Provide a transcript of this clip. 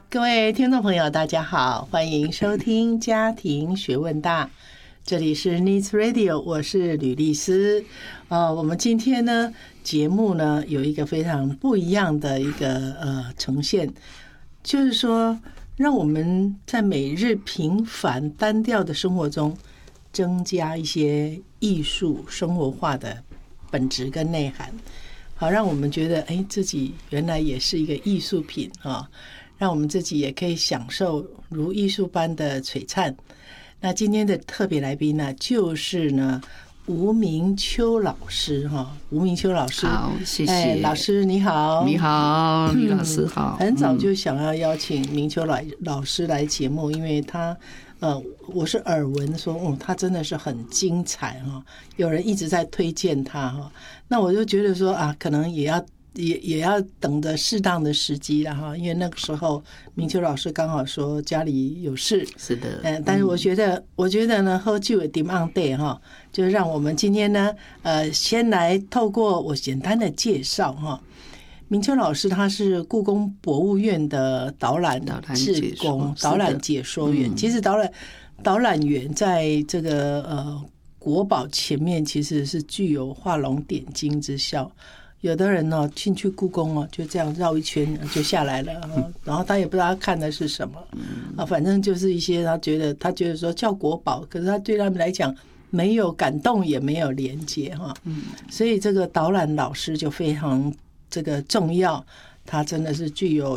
各位听众朋友，大家好，欢迎收听家庭学问大，这里是 Needs Radio， 我是吕丽丝。我们今天呢节目呢有一个非常不一样的一个呈现，就是说让我们在每日平凡单调的生活中增加一些艺术生活化的本质跟内涵，好让我们觉得自己原来也是一个艺术品啊。让我们自己也可以享受如艺术般的璀璨。那今天的特别来宾呢，就是呢吴明秋老师哈。吴明秋老师， 好，谢谢。 老师你好。 你好，李老师好。 很早就想要邀请明秋老师来节目，因为他我是耳闻说他真的是很精彩哈，有人一直在推荐他哈。那我就觉得说可能也要等着适当的时机了哈，因为那个时候明秋老师刚好说家里有事， 是的， 但是我觉得呢，喝酒的 demand day 哈，就是让我们今天呢，先来透过我简单的介绍哈。明秋老师他是故宫博物院的导览志工、导览解说员。其实导览员在这个国宝前面其实是具有画龙点睛之效。有的人进去故宫就这样绕一圈就下来了，然后他也不知道他看的是什么反正就是一些他觉得说叫国宝，可是他对他们来讲没有感动也没有连接所以这个导览老师就非常这个重要，他真的是具有